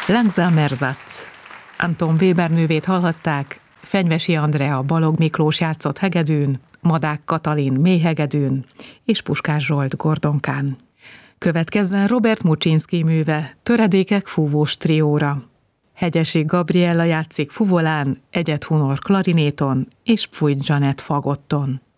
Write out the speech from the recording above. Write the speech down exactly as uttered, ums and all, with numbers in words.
Langsam Ersatz. Anton Weber művét hallhatták, Fenyvesi Andrea Balogh Miklós játszott hegedűn, Madák Katalin mélyhegedűn és Puskás Zsolt gordonkán. Következzen Robert Muczynski műve, Töredékek fúvós trióra. Hegyesi Gabriella játszik fuvolán, Egyet Hunor klarinéton és Pfujt Zsanett fagotton.